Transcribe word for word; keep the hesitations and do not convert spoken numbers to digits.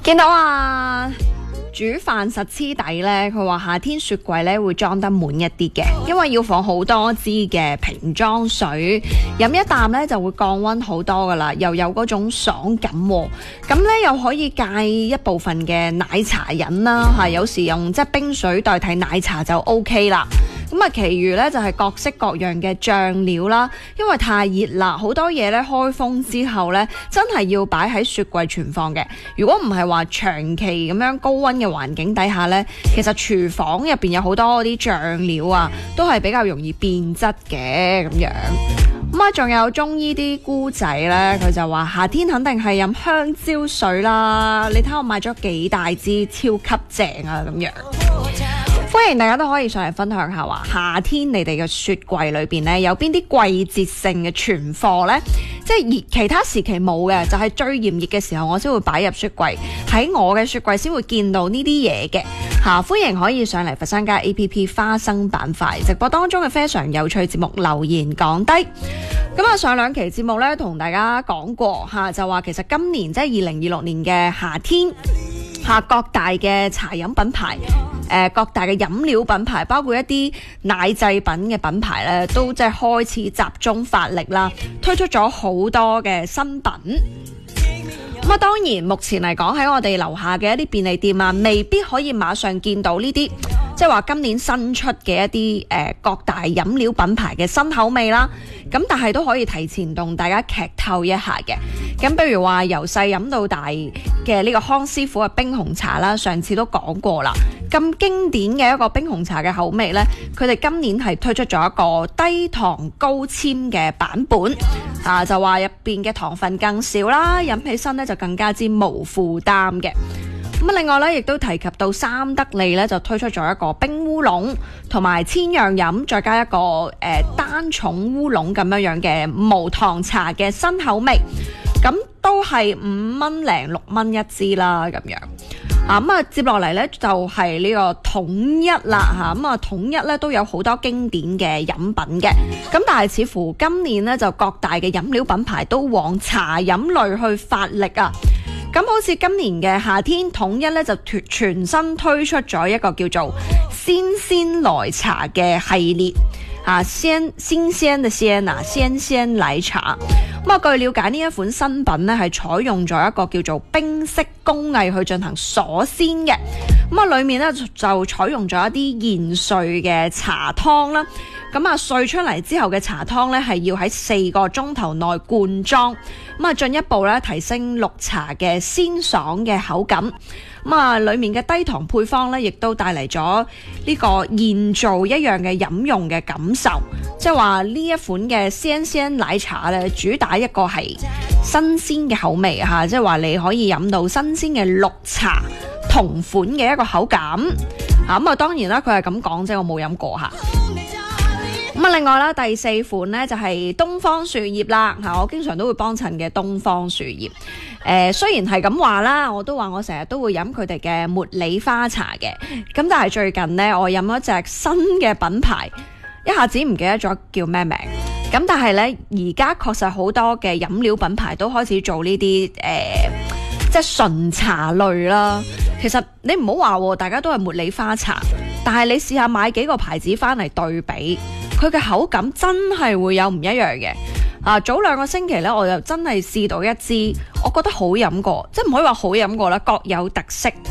見到啊煮飯實黐底呢，佢話夏天雪櫃呢會裝得滿一啲嘅，因為要放好多支嘅瓶裝水，飲一啖呢就會降溫好多噶啦，又有嗰種爽感喎。咁呢又可以戒一部分嘅奶茶飲啦，係有時用即係冰水代替奶茶就 OK 啦。咁啊，其餘咧就係各式各樣嘅醬料啦，因為太熱啦，好多嘢咧開封之後咧，真係要擺喺雪櫃存放嘅。如果唔係話長期咁樣高溫嘅環境底下咧，其實廚房入邊有好多啲醬料啊，都係比較容易變質嘅咁樣。咁啊，仲有中醫啲姑仔咧，佢就話夏天肯定係飲香蕉水啦。你睇我買咗幾大支，超級正啊咁樣。歡迎大家都可以上嚟分享下話夏天你哋嘅雪櫃裏邊咧有邊啲季節性嘅存貨呢？即係熱其他時期冇嘅，就係、是、最炎熱嘅時候我先會擺入雪櫃，喺我嘅雪櫃先會見到呢啲嘢嘅吓。歡迎可以上嚟佛山家 A P P 花生板塊直播當中嘅非常有趣節目留言講低。咁啊，上兩期節目咧同大家講過吓，就話其實今年即係二零二六年嘅夏天。下各大嘅茶飲品牌，誒、呃、各大嘅飲料品牌，包括一啲奶製品嘅品牌咧，都即係開始集中發力啦，推出咗好多嘅新品。咁啊，當然目前嚟講喺我哋樓下嘅一啲便利店啊，未必可以馬上見到呢啲，即係話今年新出嘅一啲誒、呃、各大飲料品牌嘅新口味啦。咁但係都可以提前同大家劇透一下嘅。咁比如話由細飲到大嘅呢個康師傅嘅冰紅茶啦，上次都講過啦。咁經典嘅一個冰紅茶嘅口味呢，佢哋今年係推出咗一個低糖高纖嘅版本，啊就話入邊嘅糖分更少啦，飲起身呢就更加之無負擔嘅。咁另外咧，亦都提及到三得利咧，就推出咗一個冰烏龍同埋千樣飲，再加一個誒、呃、單重烏龍咁樣樣嘅無糖茶嘅新口味，咁都係五蚊零六蚊一支啦，咁樣啊。咁啊，接落嚟咧就係、是、呢個統一啦嚇，咁啊統一咧都有好多經典嘅飲品嘅，咁但係似乎今年咧就各大嘅飲料品牌都往茶飲類去發力啊。咁好似今年嘅夏天，統一咧就全新推出咗一個叫做鮮鮮奶茶嘅系列啊，鮮新鮮嘅鮮啊，鮮鮮奶茶。咁啊，據了解呢一款新品咧係採用咗一個叫做冰式工藝去進行鎖鮮嘅。咁啊，裡面咧就採用咗一啲現萃嘅茶湯啦。咁啊，萃出嚟之後嘅茶湯咧係要喺四個鐘頭內灌裝，咁啊進一步咧提升綠茶嘅鮮爽嘅口感。咁啊，裡面嘅低糖配方咧，亦都帶嚟咗呢個現做一樣嘅飲用嘅感受。即係話呢一款嘅鮮鮮奶茶咧，主打一個係新鮮嘅口味嚇，即係話你可以飲到新鮮嘅綠茶同款嘅一個口感嚇。咁啊，當然啦，佢係咁講啫，我冇飲過嚇。咁啊，另外啦，第四款呢就係東方樹葉啦嚇，我經常都會幫襯嘅東方樹葉。誒、呃，雖然係咁話啦，我都話我成日都會飲佢哋嘅茉莉花茶嘅。咁但係最近呢，我飲咗隻新嘅品牌，一下子唔記得咗叫咩名。咁但係呢，而家確實好多嘅飲料品牌都開始做呢啲誒，即係純茶類啦。其實你唔好話，大家都係茉莉花茶，但係你試下買幾個牌子翻嚟對比。佢嘅口感真係會有唔一樣嘅。啊，早兩個星期呢，我就真係試到一支，我覺得好飲過，即係唔可以話好飲過啦，各有特色。